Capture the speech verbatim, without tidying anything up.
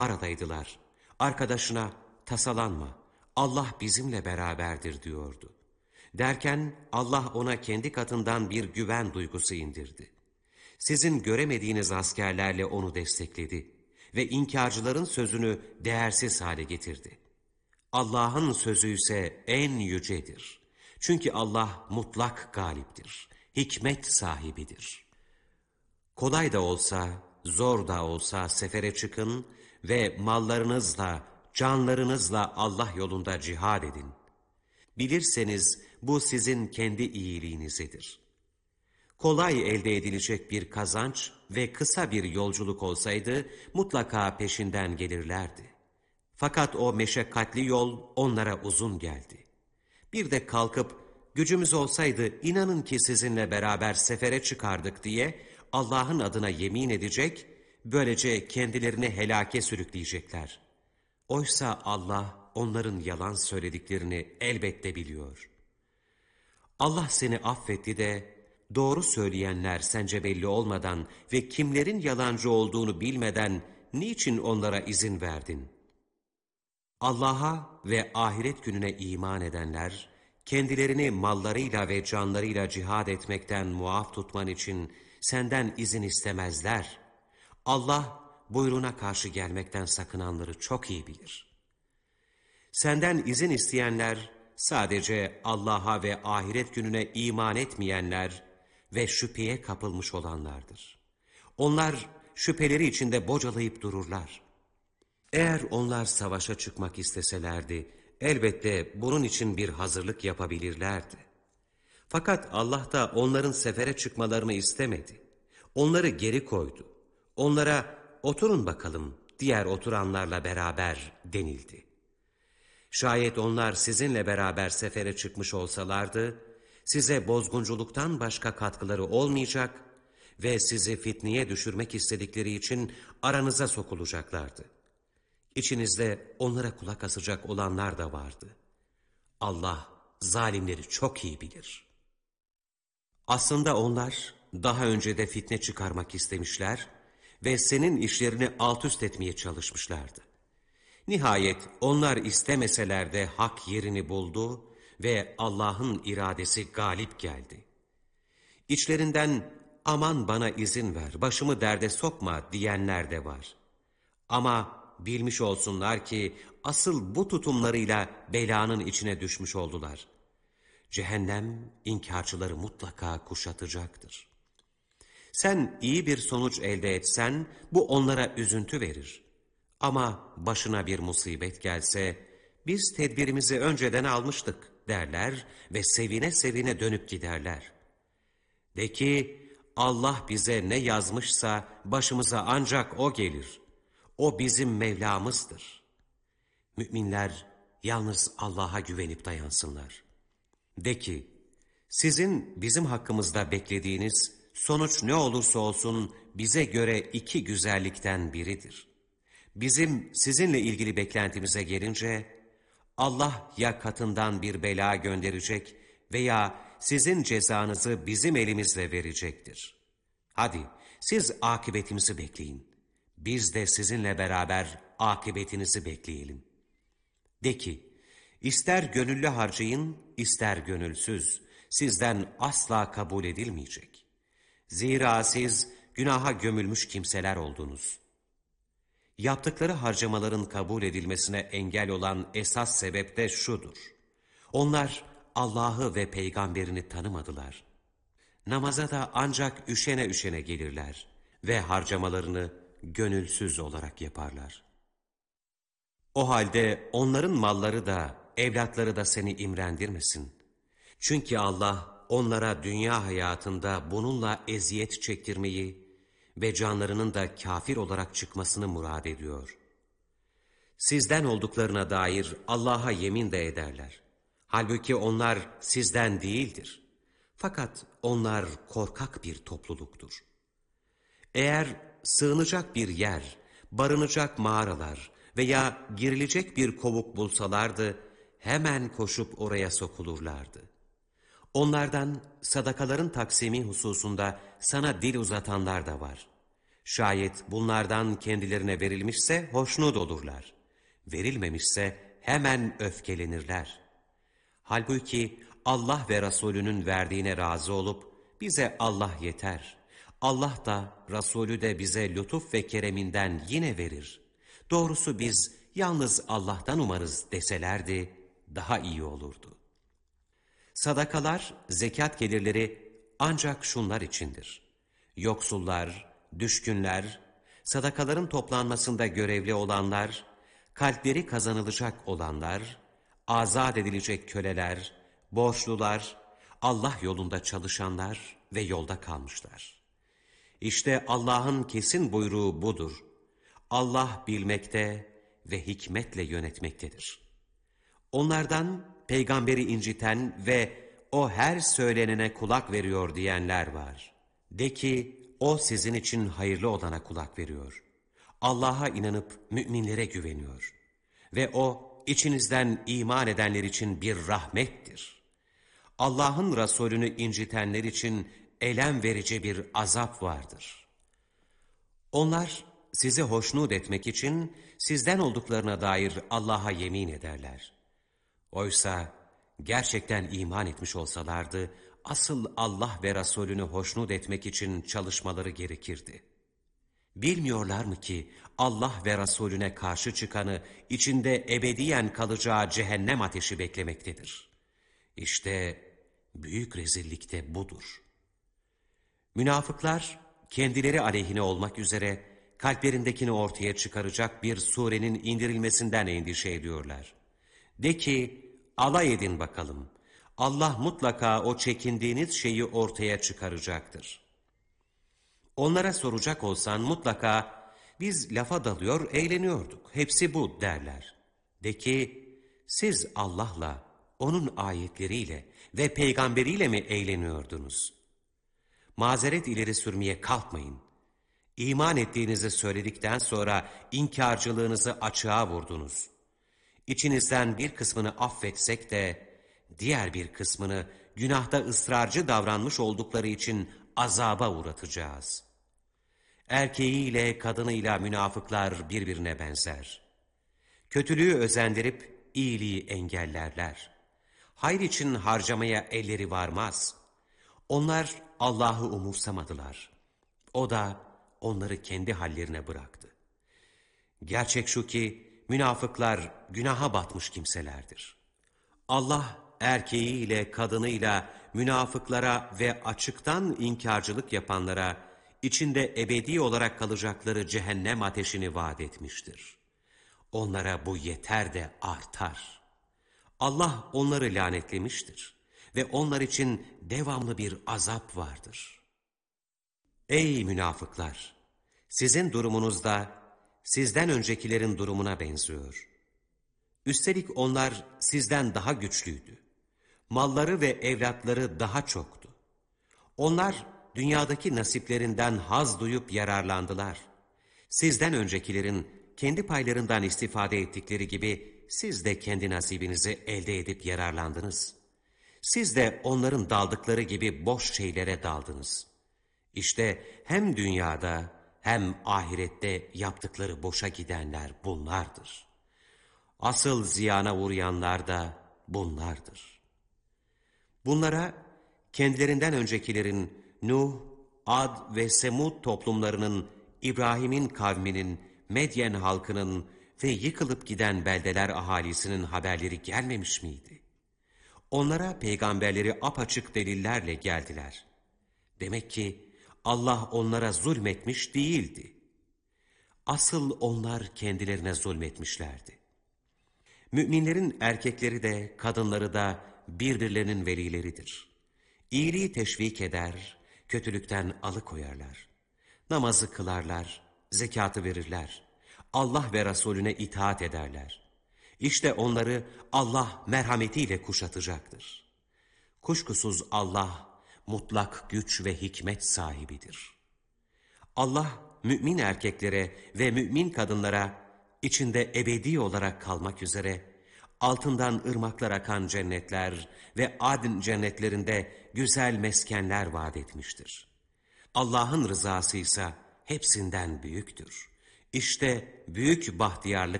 aradaydılar. Arkadaşına tasalanma, Allah bizimle beraberdir diyordu. Derken Allah ona kendi katından bir güven duygusu indirdi. Sizin göremediğiniz askerlerle onu destekledi ve inkarcıların sözünü değersiz hale getirdi. Allah'ın sözü ise en yücedir. Çünkü Allah mutlak galiptir, hikmet sahibidir. Kolay da olsa, zor da olsa sefere çıkın ve mallarınızla, canlarınızla Allah yolunda cihad edin. Bilirseniz bu sizin kendi iyiliğinizedir. Kolay elde edilecek bir kazanç ve kısa bir yolculuk olsaydı mutlaka peşinden gelirlerdi. Fakat o meşakkatli yol onlara uzun geldi. Bir de kalkıp gücümüz olsaydı inanın ki sizinle beraber sefere çıkardık diye Allah'ın adına yemin edecek, böylece kendilerini helake sürükleyecekler. Oysa Allah onların yalan söylediklerini elbette biliyor. Allah seni affetti de doğru söyleyenler sence belli olmadan ve kimlerin yalancı olduğunu bilmeden niçin onlara izin verdin? Allah'a ve ahiret gününe iman edenler, kendilerini mallarıyla ve canlarıyla cihad etmekten muaf tutman için senden izin istemezler. Allah buyruğuna karşı gelmekten sakınanları çok iyi bilir. Senden izin isteyenler sadece Allah'a ve ahiret gününe iman etmeyenler ve şüpheye kapılmış olanlardır. Onlar şüpheleri içinde bocalayıp dururlar. Eğer onlar savaşa çıkmak isteselerdi, elbette bunun için bir hazırlık yapabilirlerdi. Fakat Allah da onların sefere çıkmalarını istemedi. Onları geri koydu. Onlara oturun bakalım diğer oturanlarla beraber denildi. Şayet onlar sizinle beraber sefere çıkmış olsalardı, size bozgunculuktan başka katkıları olmayacak ve sizi fitneye düşürmek istedikleri için aranıza sokulacaklardı. İçinizde onlara kulak asacak olanlar da vardı. Allah zalimleri çok iyi bilir. Aslında onlar daha önce de fitne çıkarmak istemişler ve senin işlerini alt üst etmeye çalışmışlardı. Nihayet onlar istemeseler de hak yerini buldu ve Allah'ın iradesi galip geldi. İçlerinden aman bana izin ver, başımı derde sokma diyenler de var. Ama bilmiş olsunlar ki asıl bu tutumlarıyla belanın içine düşmüş oldular. Cehennem inkarcıları mutlaka kuşatacaktır. Sen iyi bir sonuç elde etsen bu onlara üzüntü verir. Ama başına bir musibet gelse biz tedbirimizi önceden almıştık derler ve sevine sevine dönüp giderler. De ki Allah bize ne yazmışsa başımıza ancak o gelir. O bizim Mevlamızdır. Müminler yalnız Allah'a güvenip dayansınlar. De ki, sizin bizim hakkımızda beklediğiniz sonuç ne olursa olsun bize göre iki güzellikten biridir. Bizim sizinle ilgili beklentimize gelince, Allah ya katından bir bela gönderecek veya sizin cezanızı bizim elimizle verecektir. Hadi siz akıbetimizi bekleyin. Biz de sizinle beraber akıbetinizi bekleyelim. De ki, ister gönüllü harcayın, ister gönülsüz, sizden asla kabul edilmeyecek. Zira siz günaha gömülmüş kimseler oldunuz. Yaptıkları harcamaların kabul edilmesine engel olan esas sebep de şudur. Onlar Allah'ı ve peygamberini tanımadılar. Namaza da ancak üşene üşene gelirler ve harcamalarını gönülsüz olarak yaparlar. O halde onların malları da, evlatları da seni imrendirmesin. Çünkü Allah onlara dünya hayatında bununla eziyet çektirmeyi ve canlarının da kafir olarak çıkmasını murad ediyor. Sizden olduklarına dair Allah'a yemin de ederler. Halbuki onlar sizden değildir. Fakat onlar korkak bir topluluktur. Eğer sığınacak bir yer, barınacak mağaralar veya girilecek bir kovuk bulsalardı, hemen koşup oraya sokulurlardı. Onlardan sadakaların taksimi hususunda sana dil uzatanlar da var. Şayet bunlardan kendilerine verilmişse hoşnut olurlar. Verilmemişse hemen öfkelenirler. Halbuki Allah ve Resulünün verdiğine razı olup bize Allah yeter. Allah da Resulü de bize lütuf ve kereminden yine verir. Doğrusu biz yalnız Allah'tan umarız deselerdi daha iyi olurdu. Sadakalar, zekat gelirleri ancak şunlar içindir. Yoksullar, düşkünler, sadakaların toplanmasında görevli olanlar, kalpleri kazanılacak olanlar, azat edilecek köleler, borçlular, Allah yolunda çalışanlar ve yolda kalmışlar. İşte Allah'ın kesin buyruğu budur. Allah bilmekte ve hikmetle yönetmektedir. Onlardan peygamberi inciten ve o her söylenene kulak veriyor diyenler var. De ki, o sizin için hayırlı olana kulak veriyor. Allah'a inanıp müminlere güveniyor. Ve o içinizden iman edenler için bir rahmettir. Allah'ın Resulünü incitenler için elem verici bir azap vardır. Onlar sizi hoşnut etmek için sizden olduklarına dair Allah'a yemin ederler. Oysa gerçekten iman etmiş olsalardı, asıl Allah ve Resulünü hoşnut etmek için çalışmaları gerekirdi. Bilmiyorlar mı ki Allah ve Resulüne karşı çıkanı içinde ebediyen kalacağı cehennem ateşi beklemektedir. İşte büyük rezillik de budur. Münafıklar kendileri aleyhine olmak üzere kalplerindekini ortaya çıkaracak bir surenin indirilmesinden endişe ediyorlar. De ki, alay edin bakalım. Allah mutlaka o çekindiğiniz şeyi ortaya çıkaracaktır. Onlara soracak olsan mutlaka biz lafa dalıyor, eğleniyorduk. Hepsi bu derler. De ki, siz Allah'la, onun ayetleriyle ve peygamberiyle mi eğleniyordunuz? Mazeret ileri sürmeye kalkmayın. İman ettiğinizi söyledikten sonra inkarcılığınızı açığa vurdunuz. İçinizden bir kısmını affetsek de diğer bir kısmını günahta ısrarcı davranmış oldukları için azaba uğratacağız. Erkeğiyle kadınıyla münafıklar birbirine benzer. Kötülüğü özendirip iyiliği engellerler. Hayır için harcamaya elleri varmaz. Onlar Allah'ı umursamadılar. O da onları kendi hallerine bıraktı. Gerçek şu ki münafıklar günaha batmış kimselerdir. Allah erkeğiyle kadınıyla münafıklara ve açıktan inkarcılık yapanlara içinde ebedi olarak kalacakları cehennem ateşini vaat etmiştir. Onlara bu yeter de artar. Allah onları lanetlemiştir ve onlar için devamlı bir azap vardır. Ey münafıklar! Sizin durumunuz da sizden öncekilerin durumuna benziyor. Üstelik onlar sizden daha güçlüydü. Malları ve evlatları daha çoktu. Onlar dünyadaki nasiplerinden haz duyup yararlandılar. Sizden öncekilerin kendi paylarından istifade ettikleri gibi siz de kendi nasibinizi elde edip yararlandınız. Siz de onların daldıkları gibi boş şeylere daldınız. İşte hem dünyada hem ahirette yaptıkları boşa gidenler bunlardır. Asıl ziyana uğrayanlar da bunlardır. Bunlara kendilerinden öncekilerin Nuh, Ad ve Semud toplumlarının, İbrahim'in kavminin, Medyen halkının ve yıkılıp giden beldeler ahalisinin haberleri gelmemiş miydi? Onlara peygamberleri apaçık delillerle geldiler. Demek ki Allah onlara zulmetmiş değildi. Asıl onlar kendilerine zulmetmişlerdi. Müminlerin erkekleri de kadınları da birbirlerinin velileridir. İyiliği teşvik eder, kötülükten alıkoyarlar. Namazı kılarlar, zekatı verirler. Allah ve Resulüne itaat ederler. İşte onları Allah merhametiyle kuşatacaktır. Kuşkusuz Allah mutlak güç ve hikmet sahibidir. Allah mümin erkeklere ve mümin kadınlara içinde ebedi olarak kalmak üzere altından ırmaklar akan cennetler ve Adn cennetlerinde güzel meskenler vaat etmiştir. Allah'ın rızası ise hepsinden büyüktür. İşte büyük bahtiyarlık